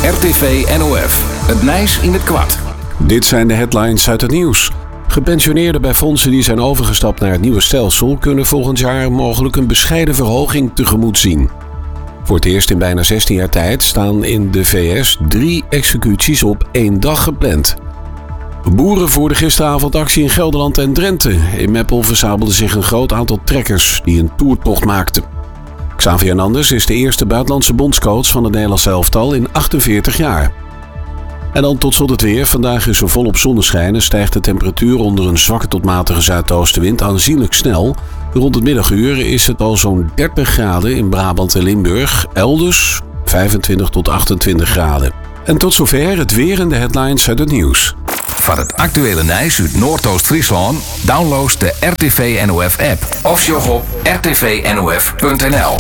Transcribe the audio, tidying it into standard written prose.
RTV NOF. Het Nijs in het kwart. Dit zijn de headlines uit het nieuws. Gepensioneerden bij fondsen die zijn overgestapt naar het nieuwe stelsel kunnen volgend jaar mogelijk een bescheiden verhoging tegemoet zien. Voor het eerst in bijna 16 jaar tijd staan in de VS 3 executies op 1 dag gepland. Boeren voerden gisteravond actie in Gelderland en Drenthe. In Meppel verzamelde zich een groot aantal trekkers die een toertocht maakten. Xavi Hernandez is de eerste buitenlandse bondscoach van het Nederlands elftal in 48 jaar. En dan tot slot het weer. Vandaag is er volop zonneschijn en stijgt de temperatuur onder een zwakke tot matige zuidoostenwind aanzienlijk snel. Rond het middaguur is het al zo'n 30 graden in Brabant en Limburg. Elders 25 tot 28 graden. En tot zover het weer en de headlines uit het nieuws. Van het actuele Nijs uit Noordoost-Friesland download de RTV NOF app of sjog op rtvnof.nl.